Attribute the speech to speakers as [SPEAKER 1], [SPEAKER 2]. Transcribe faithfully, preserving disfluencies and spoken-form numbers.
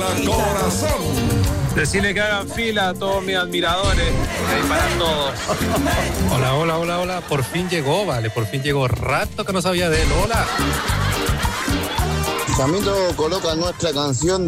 [SPEAKER 1] corazón.
[SPEAKER 2] Decirle que hagan fila a todos mis admiradores, ahí para todos.
[SPEAKER 3] Hola, hola, hola, hola. Por fin llegó, vale, por fin llegó. Rato que no sabía de él. Hola.
[SPEAKER 4] Camilo coloca nuestra canción